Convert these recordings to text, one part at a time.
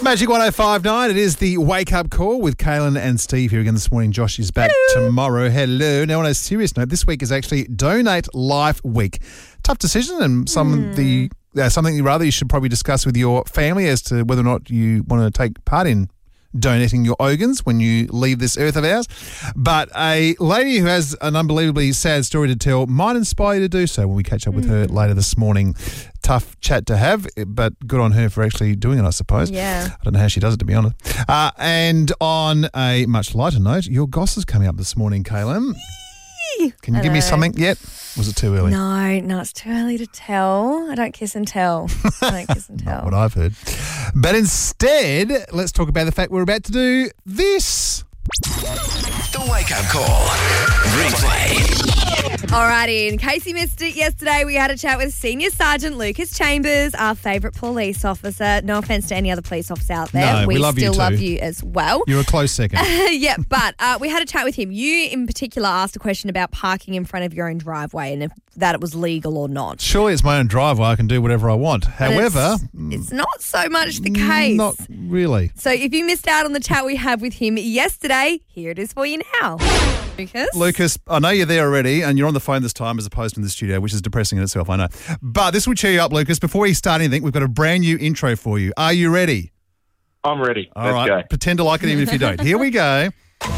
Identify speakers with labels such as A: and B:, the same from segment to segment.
A: Magic 105.9. It is the wake-up call with Kaylin and Steve here again this morning. Josh is back tomorrow. Hello. Now, on a serious note, this week is actually Donate Life Week. Tough decision and something you should probably discuss with your family as to whether or not you want to take part in donating your organs when you leave this earth of ours. But a lady who has an unbelievably sad story to tell might inspire you to do so when we catch up with her later this morning. Tough chat to have, but good on her for actually doing it, I suppose.
B: Yeah.
A: I don't know how she does it, to be honest. And on a much lighter note, your goss is coming up this morning, Kaylin. Can you give me something yet? Was it too early?
B: No, it's too early to tell. I don't kiss and tell.
A: Not what I've heard. But instead, let's talk about the fact we're about to do this.
C: The Wake Up Call. Replay.
B: Alrighty, in case you missed it yesterday, we had a chat with Senior Sergeant Lucas Chambers, our favourite police officer. No offence to any other police officer out there.
A: No, we love you
B: still
A: too.
B: love you as well.
A: You're a close second.
B: Yeah, but we had a chat with him. You, in particular, asked a question about parking in front of your own driveway and if that it was legal or not.
A: Surely it's my own driveway. I can do whatever I want. However,
B: it's not so much the case.
A: Not really.
B: So if you missed out on the chat we had with him yesterday, here it is for you now.
A: Lucas, I know you're there already and you're on the phone this time as opposed to in the studio, which is depressing in itself, I know. But this will cheer you up, Lucas. Before we start anything, we've got a brand new intro for you. Are you ready?
D: I'm ready.
A: All right. Go. Pretend to like it even if you don't. Here we go.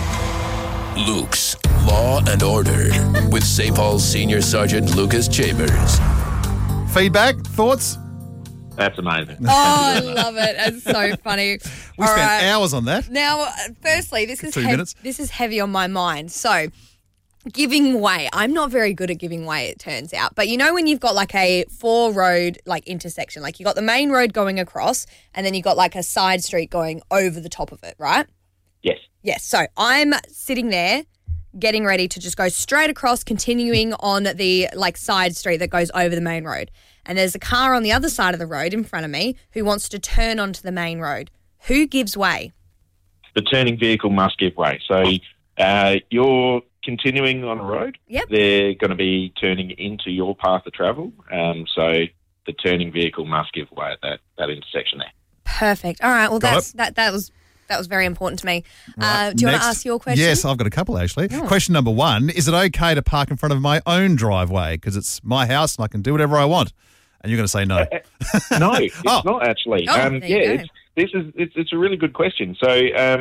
C: Luke's Law and Order with St. Paul's Senior Sergeant Lucas Chambers.
A: Feedback? Thoughts?
D: That's amazing.
B: Oh, I love it. It's so funny.
A: We spent hours on that.
B: Now, firstly, this is
A: 2 minutes.
B: This is heavy on my mind. So, giving way. I'm not very good at giving way, it turns out. But you know when you've got like a 4-road like intersection, like you got the main road going across and then you got like a side street going over the top of it, right?
D: Yes.
B: Yes. So I'm sitting there getting ready to just go straight across, continuing on the like side street that goes over the main road. And there's a car on the other side of the road in front of me who wants to turn onto the main road. Who gives way?
D: The turning vehicle must give way. So you're continuing on a road.
B: Yep.
D: They're going to be turning into your path of travel. So the turning vehicle must give way at that intersection there.
B: Perfect. All right. Well, that was very important to me.
A: Right.
B: Do you want to ask your question?
A: Yes, I've got a couple actually. Oh. Question number 1, is it okay to park in front of my own driveway? Because it's my house and I can do whatever I want. And you're going to say no.
D: No, it's not actually. It's a really good question. So,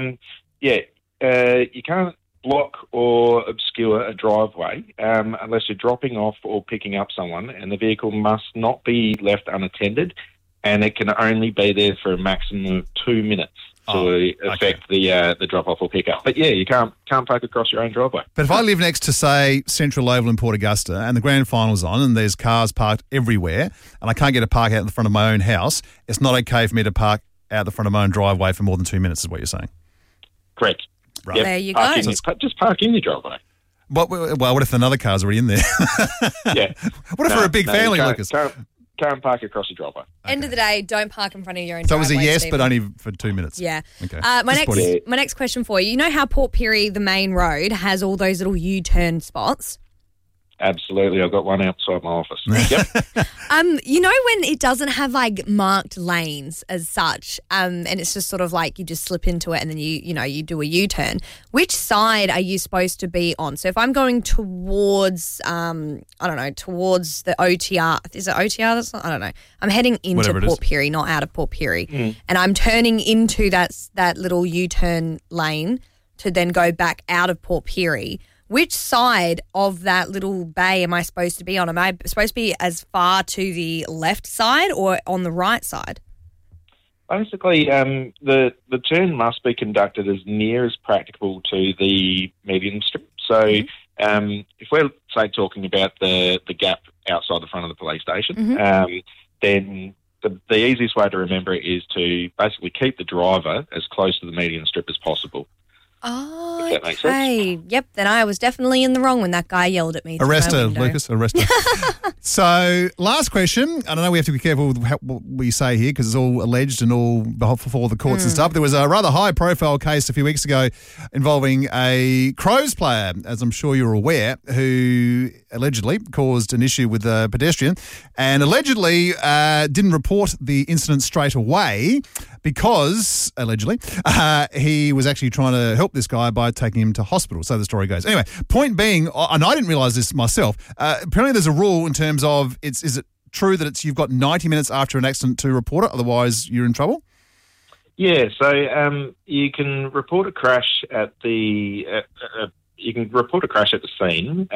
D: you can't block or obscure a driveway unless you're dropping off or picking up someone, and the vehicle must not be left unattended, and it can only be there for a maximum of 2 minutes to affect the drop-off or pick-up. But, yeah, you can't park across your own driveway.
A: But if I live next to, say, Central Oval in Port Augusta and the grand final's on and there's cars parked everywhere and I can't get a park out in the front of my own house, it's not okay for me to park out the front of my own driveway for more than 2 minutes is what you're saying?
D: Correct.
A: Right.
D: Yep.
B: There you go.
D: Just park in your driveway.
A: What if another car's already in there?
D: Yeah.
A: What if we're a big family, Lucas?
D: Can't park across your driveway.
B: End of the day, don't park in front of your own
A: So it
B: driveway.
A: was a yes,
B: Stephen.
A: but only for 2 minutes.
B: Yeah.
A: Okay.
B: My next question for you. You know how Port Pirie, the main road, has all those little U-turn spots?
D: Absolutely. I've got one outside my office. Yep.
B: You know when it doesn't have like marked lanes as such, and it's just sort of like you just slip into it and then you do a U-turn. Which side are you supposed to be on? So if I'm going towards towards the OTR, is it OTR? I don't know. I'm heading into Port Pirie, not out of Port Pirie, and I'm turning into that little U-turn lane to then go back out of Port Pirie. Which side of that little bay am I supposed to be on? Am I supposed to be as far to the left side or on the right side?
D: Basically, the turn must be conducted as near as practicable to the median strip. So if we're, say, talking about the gap outside the front of the police station, then the easiest way to remember it is to basically keep the driver as close to the median strip as possible.
B: Oh,
D: if that makes sense.
B: Yep, then I was definitely in the wrong when that guy yelled at me.
A: Arrest her, Lucas, arrest her. So, last question. I know we have to be careful with what we say here because it's all alleged and all before the courts and stuff. There was a rather high-profile case a few weeks ago involving a Crows player, as I'm sure you're aware, who allegedly caused an issue with a pedestrian and allegedly didn't report the incident straight away because, allegedly, he was actually trying to help this guy by taking him to hospital. So the story goes. Anyway, point being, and I didn't realise this myself, apparently there's a rule in terms of, is it true that you've got 90 minutes after an accident to report it, otherwise you're in trouble?
D: Yeah, so you can report a crash at the scene,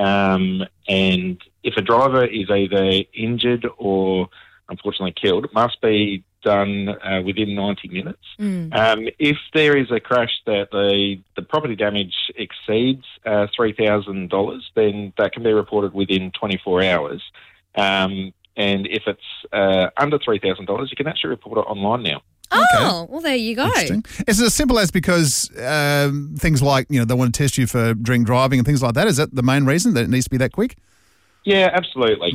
D: and if a driver is either injured or unfortunately killed, it must be done within 90 minutes. If there is a crash that the property damage exceeds $3,000, then that can be reported within 24 hours. And if it's under $3,000, you can actually report it online now.
B: Oh, well, there you go.
A: Interesting. Is it as simple as because things like, they want to test you for drink driving and things like that? Is that the main reason that it needs to be that quick?
D: Yeah, absolutely.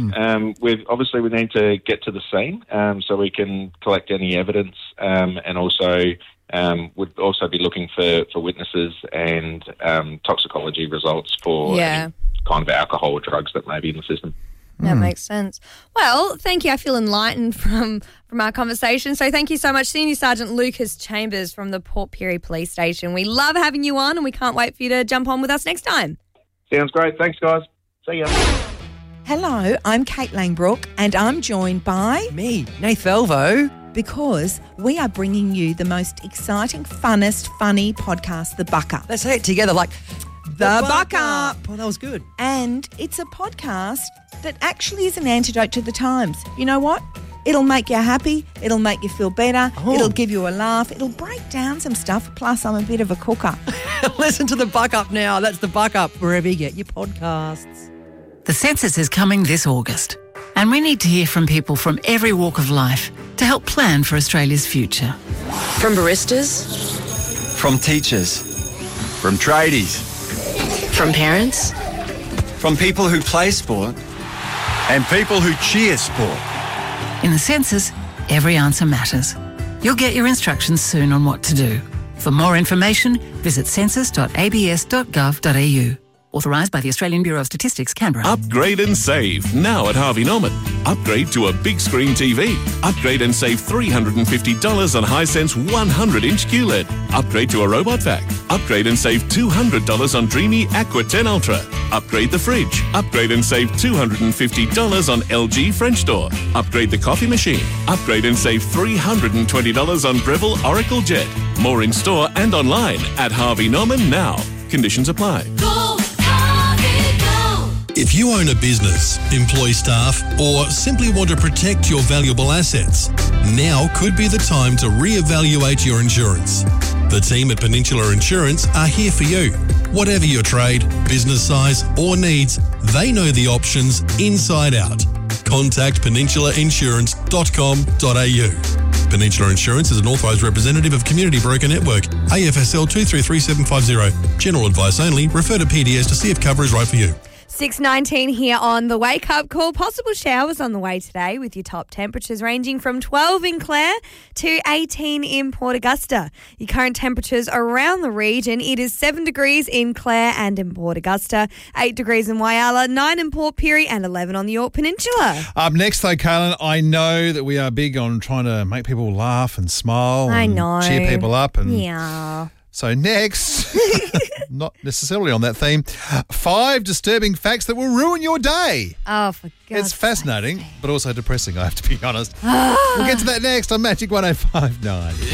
D: We need to get to the scene so we can collect any evidence, and also would also be looking for witnesses and toxicology results for any kind of alcohol or drugs that may be in the system.
B: That makes sense. Well, thank you. I feel enlightened from our conversation. So thank you so much, Senior Sergeant Lucas Chambers from the Port Pirie Police Station. We love having you on and we can't wait for you to jump on with us next time.
D: Sounds great. Thanks, guys. See ya.
E: Hello, I'm Kate Langbrook and I'm joined by...
F: Me, Nath Velvo.
E: Because we are bringing you the most exciting, funnest, funny podcast, The Buck Up.
F: Let's say it together like...
E: The Buck Up.
F: Oh, that was good.
E: And it's a podcast that actually is an antidote to the times. You know what? It'll make you happy. It'll make you feel better. It'll give you a laugh. It'll break down some stuff. Plus, I'm a bit of a cooker.
F: Listen to The Buck Up now. That's The Buck Up, wherever you get your podcasts.
G: The census is coming this August, and we need to hear from people from every walk of life to help plan for Australia's future.
H: From baristas,
I: from teachers, from tradies,
H: from parents,
I: from people who play sport and people who cheer sport.
G: In the census, every answer matters. You'll get your instructions soon on what to do. For more information, visit census.abs.gov.au. Authorised by the Australian Bureau of Statistics, Canberra.
J: Upgrade and save now at Harvey Norman. Upgrade to a big screen TV. Upgrade and save $350 on Hisense 100-inch QLED. Upgrade to a robot vac. Upgrade and save $200 on Dreamy Aqua 10 Ultra. Upgrade the fridge. Upgrade and save $250 on LG French door. Upgrade the coffee machine. Upgrade and save $320 on Breville Oracle Jet. More in store and online at Harvey Norman now. Conditions apply.
K: If you own a business, employ staff, or simply want to protect your valuable assets, now could be the time to reevaluate your insurance. The team at Peninsula Insurance are here for you. Whatever your trade, business size, or needs, they know the options inside out. Contact peninsulainsurance.com.au. Peninsula Insurance is an authorised representative of Community Broker Network, AFSL 233750. General advice only. Refer to PDS to see if cover is right for you.
B: 6:19 here on the Wake Up Call. Possible showers on the way today with your top temperatures ranging from 12 in Clare to 18 in Port Augusta. Your current temperatures around the region, it is 7 degrees in Clare and in Port Augusta, 8 degrees in Whyalla, 9 in Port Pirie and 11 on the York Peninsula.
A: Up next though, Kaylin, I know that we are big on trying to make people laugh and smile
B: I know.
A: cheer people up. And
B: yeah.
A: So next, not necessarily on that theme, 5 disturbing facts that will ruin your day.
B: Oh, for God's
A: It's fascinating, but also depressing, I have to be honest. We'll get to that next on Magic 105.9.